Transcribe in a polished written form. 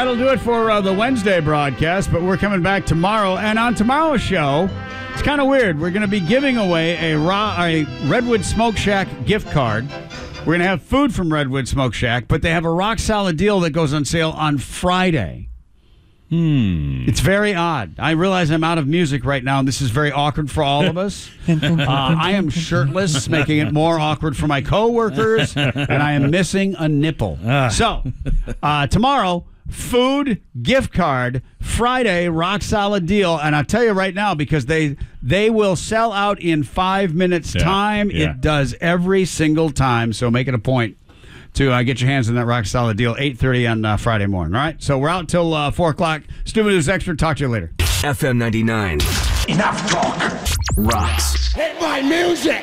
that'll do it for the Wednesday broadcast, but we're coming back tomorrow. And on tomorrow's show, it's kind of weird. We're going to be giving away a Redwood Smoke Shack gift card. We're going to have food from Redwood Smoke Shack, but they have a rock solid deal that goes on sale on Friday. It's very odd. I realize I'm out of music right now, and this is very awkward for all of us. I am shirtless, making it more awkward for my coworkers, and I am missing a nipple. So, tomorrow, food, gift card, Friday, rock solid deal. And I'll tell you right now, because they will sell out in 5 minutes time. Yeah. It does every single time, so make it a point to get your hands on that rock solid deal, 8:30 on Friday morning. All right, so we're out till 4 o'clock. Stupid News Extra. Talk to you later. FM 99. Enough talk. Rocks. Hit my music.